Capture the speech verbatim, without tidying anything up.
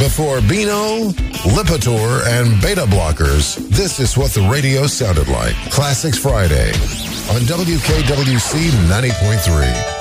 Before Beano, Lipitor, and beta blockers, this is what the radio sounded like. Classics Friday on W K W C ninety point three.